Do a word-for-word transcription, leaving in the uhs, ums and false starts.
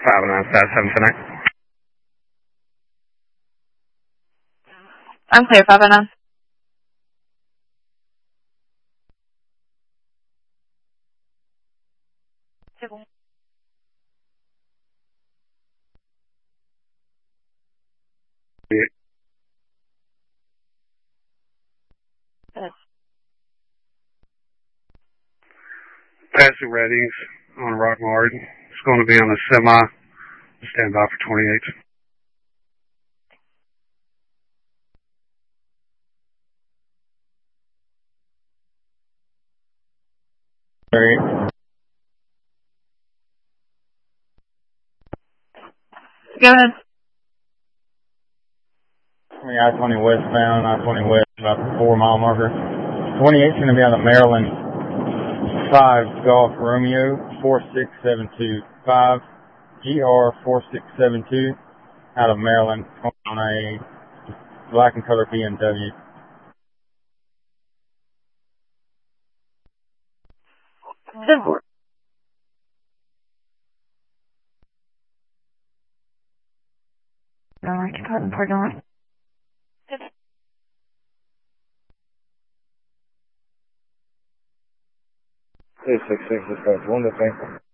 five nine five seven tonight. I'm clear, five oh nine. Yeah. Yes. Passive ratings on Rockmart. It's going to be on the semi. Stand by for twenty-eight. Alright. Go ahead. I twenty westbound, I twenty west, about the four mile marker. twenty-eight's going to be on the Maryland five Golf Romeo four six seven two five G R four six seven two out of Maryland on a black and color B M W. Denver. No, I can pardon, pardon. Two six six is going to one,